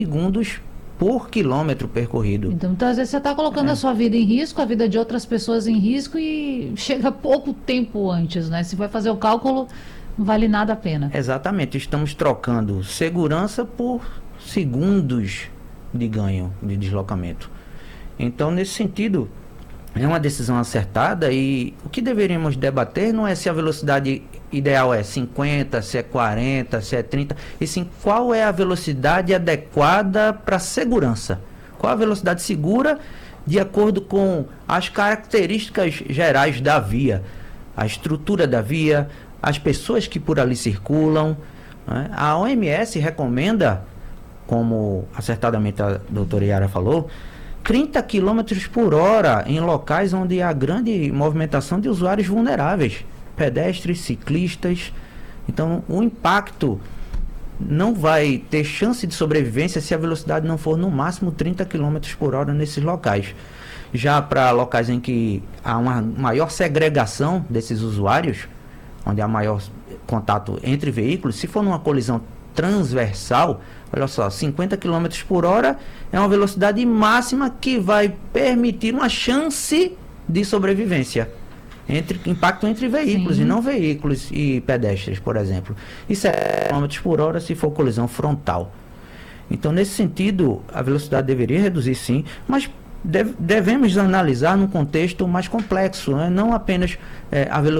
segundos por quilômetro percorrido. Então, às vezes você está colocando a sua vida em risco, a vida de outras pessoas em risco e chega pouco tempo antes, né? Se vai fazer o cálculo, não vale nada a pena. Exatamente, estamos trocando segurança por segundos de ganho de deslocamento. Então, nesse sentido, é uma decisão acertada e o que deveríamos debater não é se a velocidade ideal é 50, se é 40, se é 30, e sim qual é a velocidade adequada para segurança. Qual a velocidade segura de acordo com as características gerais da via, a estrutura da via, as pessoas que por ali circulam, né? A OMS recomenda, como acertadamente a doutora Yara falou, 30 km por hora em locais onde há grande movimentação de usuários vulneráveis, pedestres, ciclistas. Então, o impacto não vai ter chance de sobrevivência se a velocidade não for no máximo 30 km por hora nesses locais. Já para locais em que há uma maior segregação desses usuários, onde há maior contato entre veículos, se for numa colisão transversal, olha só, 50 km por hora é uma velocidade máxima que vai permitir uma chance de sobrevivência. Impacto entre veículos e não veículos e pedestres, por exemplo. E 70 km por hora se for colisão frontal. Então, nesse sentido, a velocidade deveria reduzir sim, mas devemos analisar num contexto mais complexo, né? Não apenas a velocidade